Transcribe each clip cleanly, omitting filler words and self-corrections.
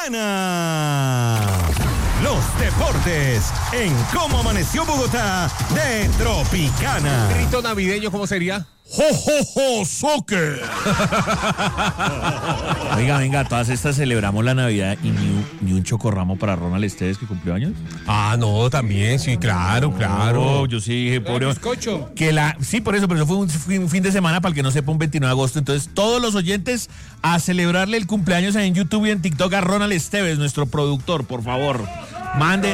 Tropicana. Los deportes en Cómo Amaneció Bogotá de Tropicana. ¿Un grito navideño cómo sería? ¡Jo, jo, jo, soccer! Oiga, venga, todas estas celebramos la Navidad y ni un chocorramo para Ronald Esteves que cumplió años. Ah, no, también, sí, claro. Yo sí dije, pobre. Bizcocho. Sí, por eso, pero eso fue un fin de semana, para el que no sepa, un 29 de agosto. Entonces, todos los oyentes a celebrarle el cumpleaños en YouTube y en TikTok a Ronald Esteves, nuestro productor, por favor. Manden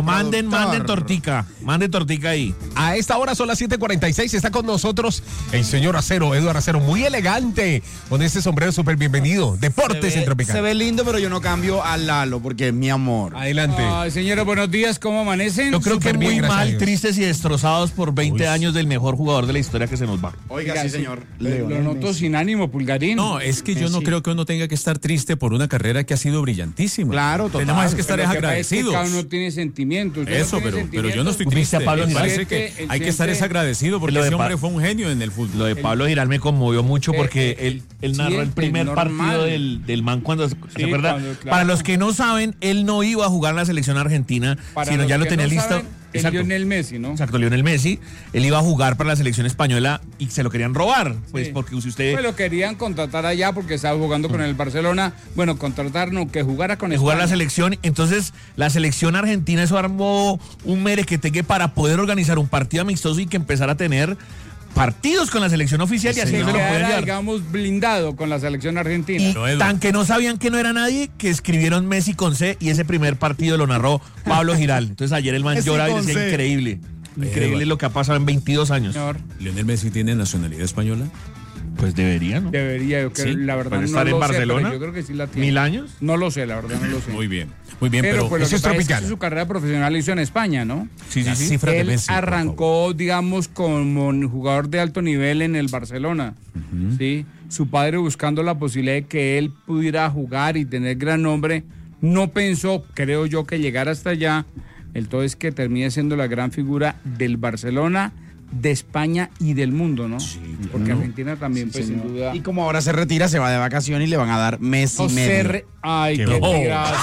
tortica. Manden tortica ahí. A esta hora son las 7:46. Está con nosotros el señor Acero, Eduardo Acero, muy elegante, con ese sombrero súper bienvenido. Deportes en Tropicana. Se ve lindo, pero yo no cambio a Lalo porque es mi amor. Adelante. Ay, señores, buenos días, ¿cómo amanecen? Yo creo que Súper bien, muy gracias a mal, Dios. tristes y destrozados por 20 años del mejor jugador de la historia que se nos va. Oiga, sí, señor. Lo noto sin ánimo, Pulgarín. No, es que yo no creo que uno tenga que estar triste por una carrera que ha sido brillantísima. Claro, total. Tenemos que estar Pero lo que pasa es que agradecidos. cada uno tiene sentimientos. Usted Eso, no tiene pero yo no estoy ¿Viste triste. a Pablo Me Giral? parece que Él hay que estar siente- agradecido porque Lo de ese hombre Pa- fue un genio en el fútbol. Lo de Pablo Giral me conmovió mucho porque él narró el siente, primer normal. partido del man cuando ¿se acuerda? cuando, claro. Para los que no saben, él no iba a jugar en la selección argentina, Para sino los ya lo que tenía no listo. saben, el Lionel Messi, ¿no? Exacto, Lionel Messi. Él iba a jugar para la selección española y se lo querían robar. Pues Sí. porque si usted Pues lo querían contratar allá porque estaba jugando con el Barcelona. Bueno, contratar no, que jugara con de jugar la España. selección, entonces la selección argentina eso armó un merequeteque para poder organizar un partido amistoso y que empezara a tener partidos con la selección oficial y así Se no se lo podían quedara, llevar. digamos, blindado con la selección argentina. Y Pero, Edu. tan que no sabían que no era nadie, que escribieron Messi con C y ese primer partido lo narró Pablo Giral. Entonces ayer el man Messi lloraba y con decía C. increíble. Increíble Edu. lo que ha pasado en 22 años. Señor, ¿Lionel Messi tiene nacionalidad española? Pues debería, ¿no? debería, yo creo, Sí, la verdad ¿puede no estar en lo Barcelona? sé, pero yo creo que sí la tiene. 1000 años. No lo sé, la verdad no lo sé. Muy bien, Pero pero pues lo eso que es pasa es Tropicana. que su carrera profesional la hizo en España, ¿no? Sí, la sí, sí. cifra de Él Messi, por favor. arrancó, digamos, como un jugador de alto nivel en el Barcelona. ¿Sí? Su padre buscando la posibilidad de que él pudiera jugar y tener gran nombre, no pensó, creo yo, que llegara hasta allá. Entonces que termine siendo la gran figura del Barcelona, de España y del mundo, ¿no? Porque Argentina también, pues sin duda. Y como ahora se retira, se va de vacaciones y le van a dar mes y No medio. se re- Ay, qué Oh. tirazo.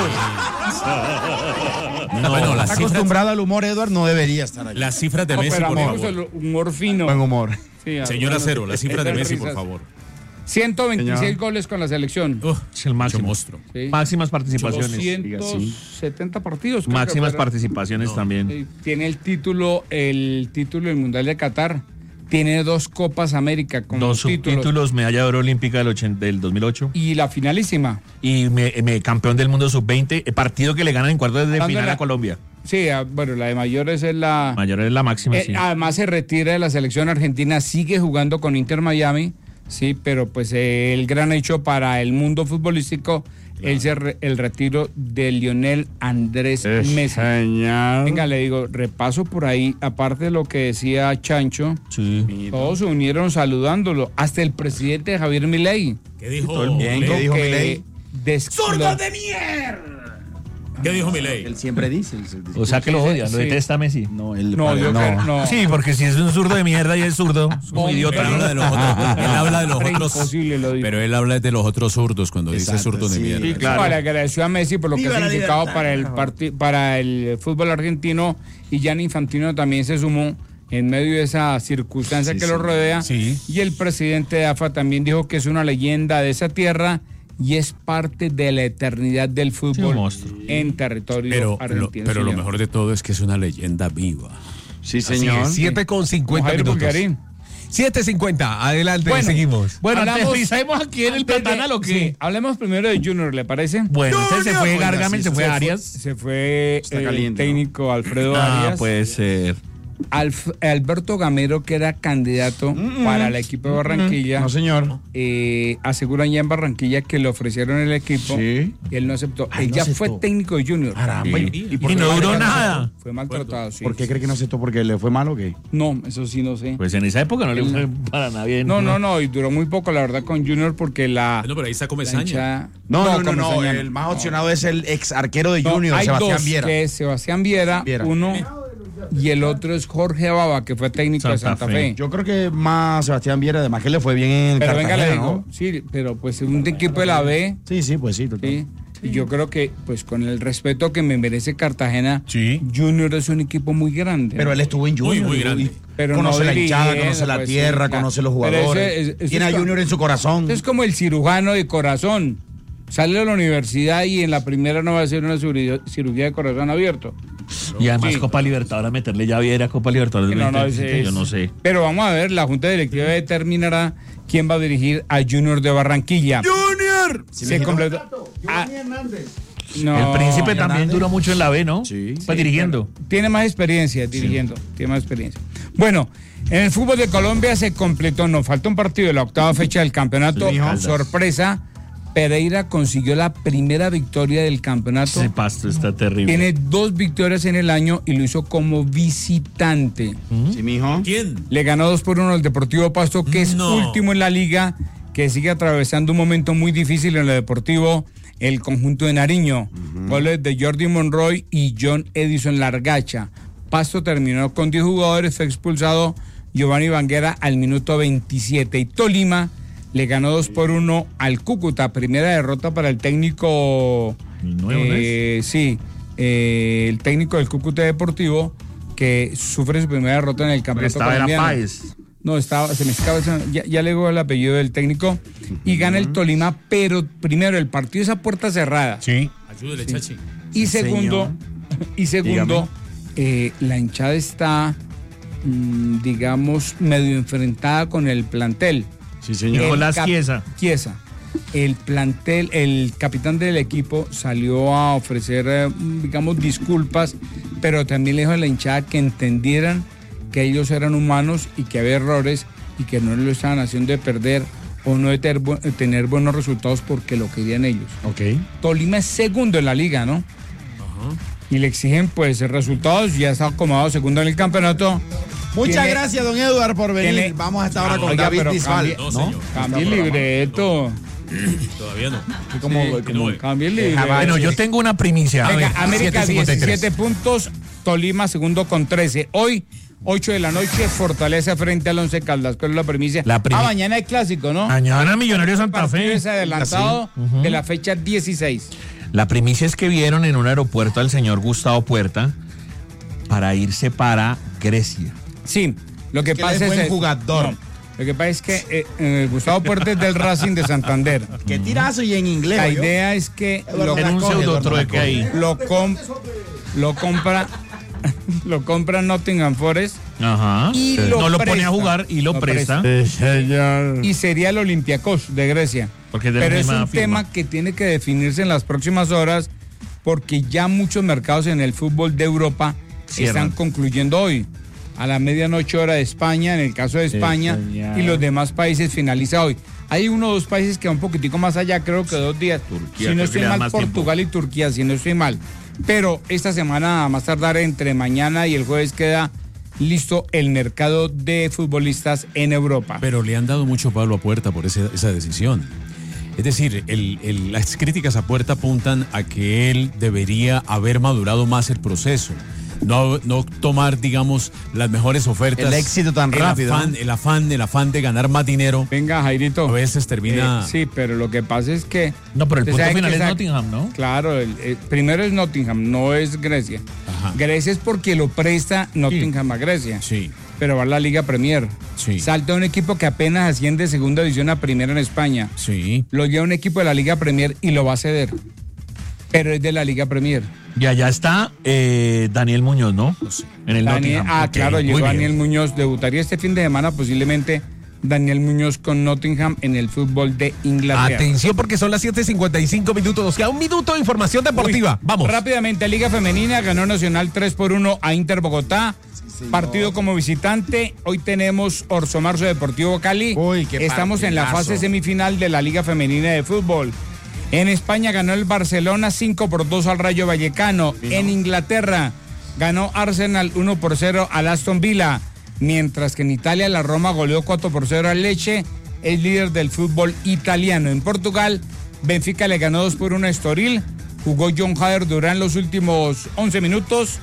No, bueno, Está acostumbrado al humor, Edward, no debería estar allí. las cifras de No, Messi, pero por amigos, favor. el humor fino. Buen humor. Sí, Señor bueno, Acero, las cifras de es Messi, por risas. favor. 126 Señor. goles con la selección. Es el máximo. Qué monstruo. Sí. Máximas participaciones. 270 partidos. creo Máximas que fueron. participaciones también. Sí, tiene el título del Mundial de Qatar. Tiene 2 Copas América con Dos los títulos. subtítulos, medalla de oro olímpica del 2008 Y la finalísima. y campeón del mundo sub-20, partido que le ganan en cuartos de final a Colombia. Sí, bueno, la de mayores es la... Mayor es la máxima, sí. Además se retira de la selección argentina, sigue jugando con Inter Miami, sí, pero pues el gran hecho para el mundo futbolístico es el retiro de Lionel Andrés Messi. Venga, le digo, repaso por ahí, aparte de lo que decía Chancho, Sí. todos se unieron saludándolo, hasta el presidente Javier Milei. ¿Qué dijo? Bien, Dijo ¿qué dijo que Milei? ¡Zurdos de mierda! ¿Qué dijo Milei? Él siempre dice. O sea que lo odia, lo Sí. detesta Messi. No, él No, yo creo no. Sí, porque si es un zurdo de mierda y es zurdo, es un Hombre. idiota. Él habla de los otros. Él habla de los Era otros. imposible, lo dijo. Pero él habla de los otros zurdos cuando dice Exacto, zurdo de sí. mierda. Sí, claro. Le agradeció a Messi por lo que Viva ha la significado libertad, para para el fútbol argentino, y Gianni Infantino también se sumó en medio de esa circunstancia Sí, que sí. lo rodea. Sí. Y el presidente de AFA también dijo que es una leyenda de esa tierra y es parte de la eternidad del Sí, un fútbol monstruo. en territorio Pero argentino. lo señor. mejor de todo es que es una leyenda viva. Sí, Así señor. es, 7:50 Con Jairo minutos. Pulgarín. 7:50, adelante, Bueno. seguimos. Bueno, Hablamos- ¿aterrizamos aquí en el Antes de- Platanal o qué? Sí, hablemos primero de Junior, ¿le parece? Bueno, entonces se fue Oiga, Gargamel, sí, se fue se fue. Arias. Se fue Está el caliente, técnico Alfredo Ah, Arias. puede ser. Alberto Gamero, que era candidato para el equipo de Barranquilla, No, señor. aseguran ya en Barranquilla que le ofrecieron el equipo Sí. y él no aceptó. Ay, Él no ya aceptó. fue técnico de Junior. Caramba. Sí. ¿Y por Y qué no no duró le- nada. Fue maltratado, sí. ¿Por qué cree que no aceptó? ¿Porque le fue mal o qué? No, eso sí no sé. Pues en esa época no le fue para nada bien. No, y duró muy poco, la verdad, con Junior porque la... No, pero ahí está la Comesaña. hinchada- No. Comesaña El más opcionado es el ex arquero de No, Junior, hay Sebastián dos, Viera. que es Sebastián Viera, Viera. uno, y el otro es Jorge Baba, que fue técnico de Santa Santa Fe. Fe. Yo creo que más Sebastián Viera, además que le fue bien en Pero venga, Cartagena, le digo, ¿no? sí, pero pues un equipo de la B, Sí, pues sí, total. sí, Y yo creo que, pues con el respeto que me merece Cartagena, Sí. Junior es un equipo muy grande. Pero él estuvo en Junior. muy grande. Pero conoce no la hinchada, dirigiendo, conoce la pues, tierra, sí, claro. conoce los Pero jugadores. eso Tiene a es Junior en su corazón. Es como el cirujano de corazón. Sale de la universidad y en la primera no va a hacer una cirugía de corazón abierto. Y además Sí. Copa Libertadores, meterle llave a Copa Libertadores. No, 2027, yo no sé. Pero vamos a ver, la Junta Directiva determinará quién va a dirigir a Junior de Barranquilla. ¡Junior! Se completó. Ah, no, El Príncipe también Hernández. duró mucho en la B, ¿no? Sí. Pues dirigiendo. Tiene más experiencia dirigiendo, tiene más experiencia. Bueno, en el fútbol de Colombia se completó, nos falta un partido de la octava fecha del campeonato. Sí, mijo. Sorpresa, Pereira consiguió la primera victoria del campeonato. Ese pasto está terrible. Tiene 2 victorias en el año y lo hizo como visitante. Sí, mijo. ¿Quién? Le ganó 2-1 al Deportivo Pasto, que es No. último en la liga, que sigue atravesando un momento muy difícil en lo deportivo, el conjunto de Nariño. Goles de Jordi Monroy y John Edison Largacha. Pasto terminó con 10 jugadores, fue expulsado Giovanni Banguera al minuto 27. Y Tolima le ganó 2-1 al Cúcuta. Primera derrota para el técnico. Nuevo, ¿no es? Sí, el técnico del Cúcuta Deportivo, que sufre su primera derrota en el campeonato Estaba era colombiano. Páez. No, se me escapa, ya le digo el apellido del técnico. Y gana el Tolima, pero primero el partido es a puerta cerrada. Sí. Ayúdele, Chachi. Y segundo, la hinchada está, digamos, medio enfrentada con el plantel. Sí, señor. Nicolás cap- Chiesa. Chiesa. El plantel, el capitán del equipo salió a ofrecer, digamos, disculpas, pero también le dijo a la hinchada que entendieran que ellos eran humanos y que había errores y que no lo estaban haciendo de perder o no de tener buenos resultados porque lo querían ellos. Ok. Tolima es segundo en la liga, ¿no? Y le exigen pues resultados, ya está acomodado segundo en el campeonato. Muchas Tiene- gracias, don Eduardo, por venir. tiene- Vamos a estar ahora con Oiga, David pero Bisbal. cambie- No, ¿no? señor. Cambie el libreto. Todavía no. Cambie el libreto. Bueno, yo tengo una primicia. Venga, ver, América 7:53. 17 puntos, Tolima segundo con 13. Hoy, 8 de la noche, Fortaleza frente al Once Caldas. ¿Cuál es la primicia? Mañana hay clásico, ¿no? Mañana Millonario Santa Partido Fe. es adelantado de la fecha 16. La primicia es que vieron en un aeropuerto al señor Gustavo Puerta para irse para Grecia. Sí, lo que Que pasa él es es... buen jugador. no, lo que pasa es que Gustavo Puerta es del Racing de Santander. Qué tirazo y en inglés. La ¿oyó? idea es que Eduardo Era un Coge, pseudo Eduardo trueque Coge. ahí. lo compra Nottingham Forest Ajá. y No lo presta. pone a jugar y lo presta. y sería el Olympiacos de Grecia. Porque es de la Pero es misma un firma. tema que tiene que definirse en las próximas horas porque ya muchos mercados en el fútbol de Europa Cierran. están concluyendo hoy. A la medianoche hora de España, en el caso de España, señor. y los demás países finaliza hoy. Hay uno o dos países que van un poquitico más allá, creo que 2 días. Turquía, Si creo no que estoy le da mal, más Portugal y Turquía, si no estoy mal. Pero esta semana, a más tardar entre mañana y el jueves, queda listo el mercado de futbolistas en Europa. Pero le han dado mucho palo a Puerta por esa decisión. Es decir, las críticas a Puerta apuntan a que él debería haber madurado más el proceso. No tomar, digamos, las mejores ofertas. El éxito tan rápido, El afán de ganar más dinero. Venga, Jairito. A veces termina. Sí, pero lo que pasa es que... No, pero el usted punto sabe final que es esa- Nottingham, ¿no? Claro, primero es Nottingham, no es Grecia. Ajá. Grecia es porque lo presta Nottingham a Grecia. Sí. Pero va a la Liga Premier. Sí. Salta un equipo que apenas asciende de segunda división a primera en España. Sí. Lo lleva un equipo de la Liga Premier y lo va a ceder. Pero es de la Liga Premier. Y allá está Daniel Muñoz, ¿no? En el Nottingham. Ah, Ok, claro, muy llegó bien. Daniel Muñoz. Debutaría este fin de semana posiblemente Daniel Muñoz con Nottingham en el fútbol de Inglaterra. Atención porque son las 7:55 minutos. Nos queda un minuto de información deportiva. Vamos. Rápidamente, Liga Femenina ganó Nacional 3-1 a Inter Bogotá. Partido como visitante. Hoy tenemos Orso Marzo Deportivo Cali. Uy, qué Estamos en la partidazo. fase semifinal de la Liga Femenina de Fútbol. En España ganó el Barcelona 5-2 al Rayo Vallecano. En Inglaterra ganó Arsenal 1-0 al Aston Villa. Mientras que en Italia la Roma goleó 4-0 al Lecce, es líder del fútbol italiano. En Portugal, Benfica le ganó 2-1 a Estoril. Jugó John Hader Durán los últimos 11 minutos.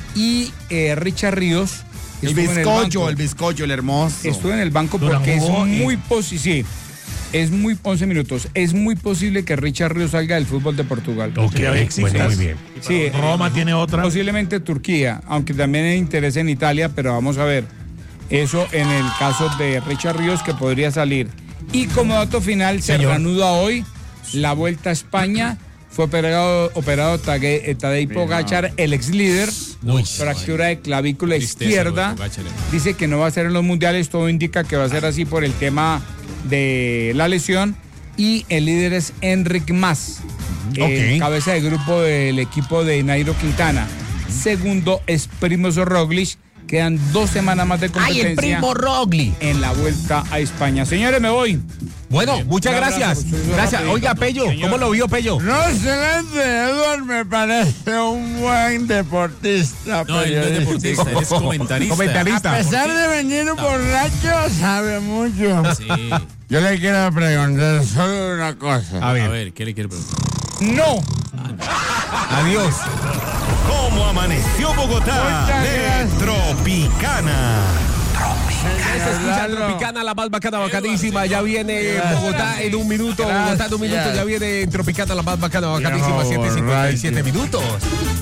Y Richard Ríos El estuvo en bizcocho, banco. el bizcocho, el hermoso. Estuvo en el banco Durán porque es jugó, muy positivo. 11 minutos. Es muy posible que Richard Ríos salga del fútbol de Portugal. Ok, bueno, muy bien. Sí, Roma tiene otra. posiblemente Turquía, aunque también hay interés en Italia, pero vamos a ver. Eso en el caso de Richard Ríos, que podría salir. Y como dato final, se reanuda hoy la Vuelta a España. Fue operado Tadej Pogačar, el ex líder, fractura de clavícula izquierda. Dice que no va a ser en los mundiales, todo indica que va a ser así por el tema de la lesión. Y el líder es Enric Mas, cabeza de grupo del equipo de Nairo Quintana. Segundo es Primož Roglič. Quedan 2 semanas más de competencia. ¡Ay, el primo Roglič! En la Vuelta a España. Señores, me voy. Bueno, muchas Un abrazo, gracias. profesor Gracias. rapidito. Oiga, Pello, ¿cómo lo vio, Pello? No, excelente, Eduardo, me parece un buen deportista. No, él no es deportista, él es comentarista. Comentarista. A pesar de venir borracho, sabe mucho. Sí. Yo le quiero preguntar solo una cosa. A A ver, ver, ¿qué le quiere preguntar? No. adiós. ¿Cómo amaneció Bogotá? Muchas De gracias. Tropicana. Se escucha Tropicana, la más bacana, bacanísima. Ya viene Bogotá en un minuto. Bogotá en un minuto. Ya viene Tropicana, la más bacana, bacanísima. 7:57 minutos.